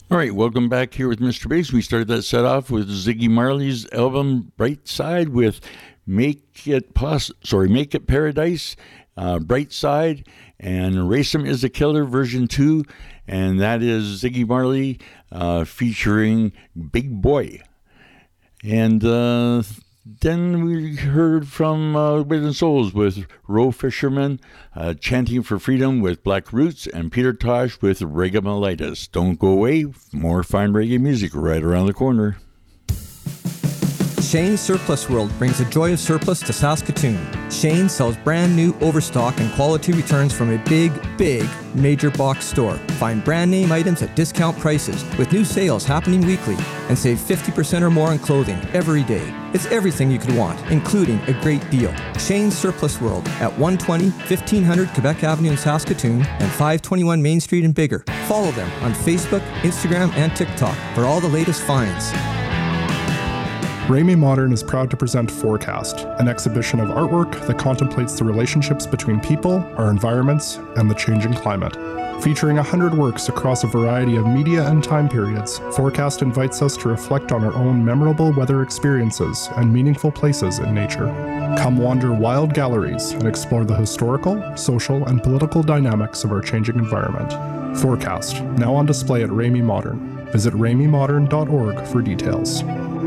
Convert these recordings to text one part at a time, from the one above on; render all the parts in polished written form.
All right, welcome back here with Mr. Bass. We started that set off with Ziggy Marley's album Bright Side with Make It Paradise, Bright Side, and Racem is a Killer version 2, and that is Ziggy Marley featuring Big Boy. And then we heard from Within Souls with Roe Fisherman, Chanting for Freedom with Black Roots, and Peter Tosh with Reggae-Malitis. Don't go away, more fine reggae music right around the corner. Shane's Surplus World brings the joy of surplus to Saskatoon. Shane sells brand new overstock and quality returns from a big major box store. Find brand name items at discount prices with new sales happening weekly and save 50% or more on clothing every day. It's everything you could want, including a great deal. Shane's Surplus World at 120 1500 Quebec Avenue in Saskatoon and 521 Main Street in Biggar. Follow them on Facebook, Instagram, and TikTok for all the latest finds. Rémy Modern is proud to present Forecast, an exhibition of artwork that contemplates the relationships between people, our environments, and the changing climate. Featuring 100 works across a variety of media and time periods, Forecast invites us to reflect on our own memorable weather experiences and meaningful places in nature. Come wander wild galleries and explore the historical, social, and political dynamics of our changing environment. Forecast, now on display at Rémy Modern. Visit RémyModern.org for details.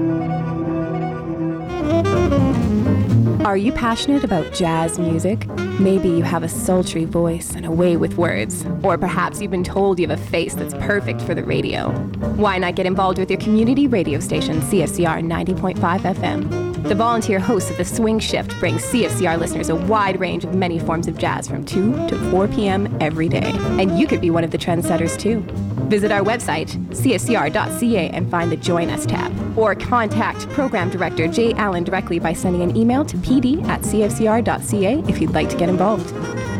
Are you passionate about jazz music? Maybe you have a sultry voice and a way with words. Or perhaps you've been told you have a face that's perfect for the radio. Why not get involved with your community radio station, CFCR 90.5 FM? The volunteer host of the Swing Shift brings CFCR listeners a wide range of many forms of jazz from 2 to 4 p.m. every day. And you could be one of the trendsetters too. Visit our website, cfcr.ca, and find the Join Us tab. Or contact Program Director Jay Allen directly by sending an email to pd@cfcr.ca if you'd like to get involved.